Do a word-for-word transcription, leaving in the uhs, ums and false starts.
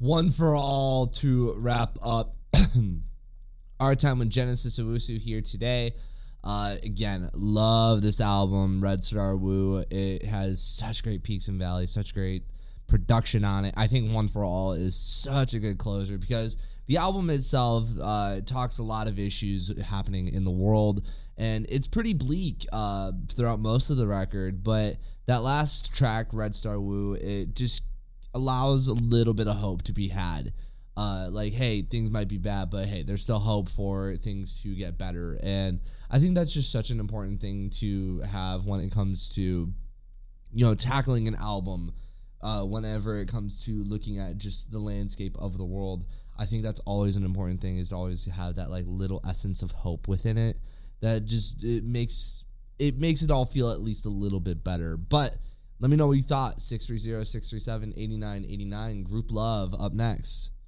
One for All to wrap up our time with Genesis Owusu here today. Uh, again, love this album, Red Star Woo. It has such great peaks and valleys, such great production on it. I think One for All is such a good closer because the album itself uh, talks a lot of issues happening in the world, and it's pretty bleak uh, throughout most of the record, but that last track, Red Star Woo, it just allows a little bit of hope to be had. Uh, like, hey, things might be bad, but hey, there's still hope for things to get better. And I think that's just such an important thing to have when it comes to, you know, tackling an album. Uh, whenever it comes to looking at just the landscape of the world, I think that's always an important thing, is to always have that like little essence of hope within it. That just it makes it makes it all feel at least a little bit better. But let me know what you thought. six three zero, six three seven, eight nine eight nine. Group Love up next.